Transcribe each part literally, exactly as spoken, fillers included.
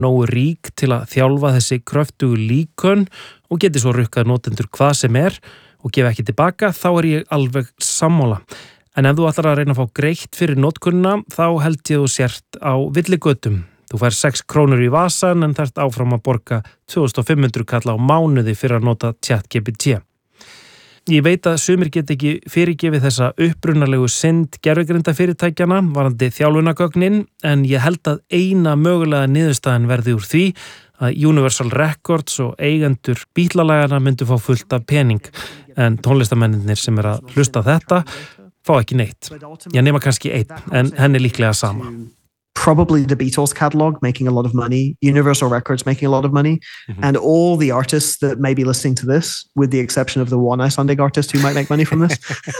nógu rík til að þjálfa þessi kröftugu líkön og geti svo rukkað notendur hvað sem er og gefa ekki tilbaka, þá er ég alveg sammála. En ef þú ætlar að reyna að fá greitt fyrir notkunna, þá held ég þú sért á villigötum. Þú fær sex krónur í vasan en þarft áfram að borga tvö þúsund fimm hundruð kall á mánuði fyrir að nota ChatGPT. Ég veit að sumir get ekki fyrirgefið þessa upprunalegu synd gervigrinda fyrirtækjana varandi þjálfunagögnin, en ég held að eina mögulega niðurstaðan verði úr því að Universal Records og eigendur bítlalagana myndu fá fullt af pening, en tónlistamennir sem er að hlusta þetta fá ekki neitt. Ég nema kannski einn, en henni líklega sama. Probably the Beatles catalog making a lot of money, Universal Records making a lot of money, mm-hmm. and all the artists that may be listening to this, with the exception of the one Icelandic artist who might make money from this,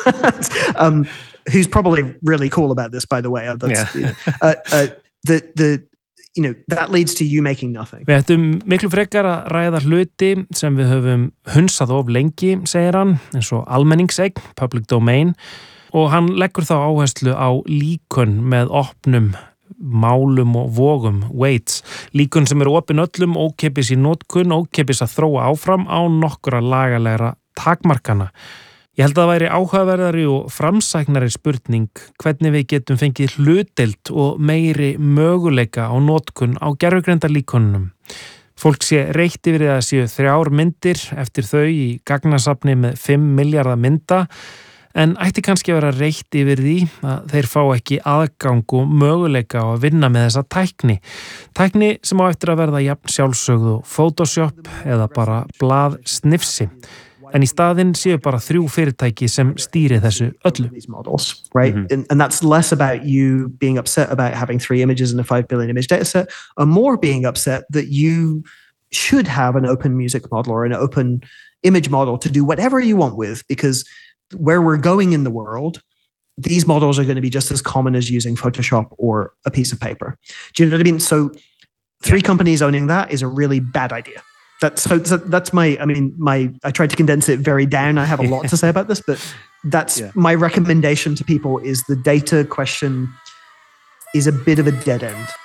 um, who's probably really cool about this, by the way. That's, yeah. uh, uh, the, the, you know, that leads to you making nothing. Við ættum miklu frekar að ræða hluti sem við höfum hunsað of lengi, segir hann, eins og almenningseign, public domain, og hann leggur þá áherslu á líkön með opnum málum og vogum, weights, líkun sem eru opin öllum, ókeypis í notkun, ókeypis að þróa áfram á nokkura lagalegra takmarkana. Ég held að það væri áhugaverðari og framsæknari spurning hvernig við getum fengið hlutdeild og meiri möguleika á notkun á gervigreindarlíkonunum. Fólk sé reitt yfir að séu þrjár myndir eftir þau í gagnasafni með fimm milljarða mynda, en ætti kannski að vera reitt yfir því að þeir fá ekki aðgang og möguleika á að vinna með þessa tækni. Tækni sem á eftir að verða jafn sjálfsögð og Photoshop eða bara blað snifsi. En í staðinn séu bara þrjú fyrirtæki sem stýri þessu öllu. Right? Mm-hmm. And, and that's less about you being upset about having three images in a five billion image data set, and more being upset that you should have an open music model or an open image model to do whatever you want with, because where we're going in the world, these models are going to be just as common as using Photoshop or a piece of paper. Do you know what I mean? So three yeah. companies owning that is a really bad idea. That's so, so that's my, I mean, my, I tried to condense it very down. I have a lot to say about this, but that's yeah. my recommendation to people is the data question is a bit of a dead end.